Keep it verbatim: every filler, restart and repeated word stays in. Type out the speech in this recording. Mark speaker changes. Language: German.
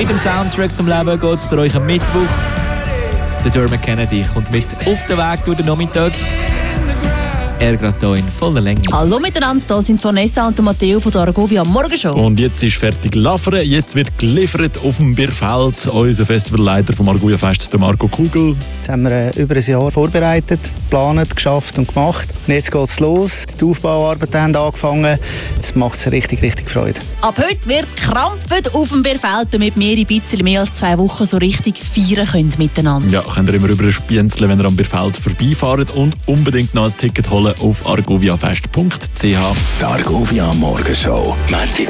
Speaker 1: Mit dem Soundtrack zum Leben geht es für euch am Mittwoch. Der Dermot Kennedy kommt mit auf den Weg durch den Nachmittag. Er gerade hier in voller Länge.
Speaker 2: Hallo miteinander, hier sind Vanessa und Matteo von der Argovia Morgenshow.
Speaker 3: Und jetzt ist fertig Laffern, jetzt wird geliefert auf dem Bierfeld. Unser Festivalleiter vom Argovia Fest, der Marco Kugel.
Speaker 4: Jetzt haben wir äh, über ein Jahr vorbereitet, geplant, geschafft und gemacht. Und jetzt geht es los. Die Aufbauarbeiten haben angefangen. Jetzt macht es richtig, richtig Freude.
Speaker 2: Ab heute wird gekrampft auf dem Bierfeld, damit wir ein bisschen mehr als zwei Wochen so richtig feiern können miteinander.
Speaker 3: Ja, könnt ihr immer über ein Spienzle, wenn ihr am Bierfeld vorbeifahrt, und unbedingt noch ein Ticket holen auf argoviafest punkt c h.
Speaker 5: Die Argovia Morgenshow, Montag